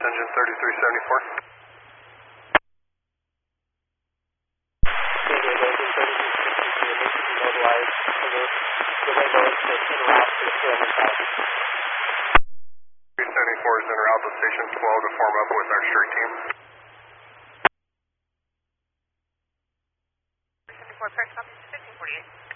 engine 3374. Mobilized the windows that interact with the camera side. 374 is en route to station 12 to form up with our street team. 374, press up to 1548.